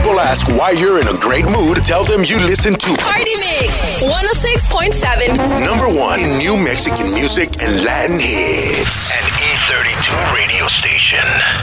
people ask why you're in a great mood, tell them you listen to Party Mix 106.7. number one in new Mexican music and Latin hits. An E32 radio station.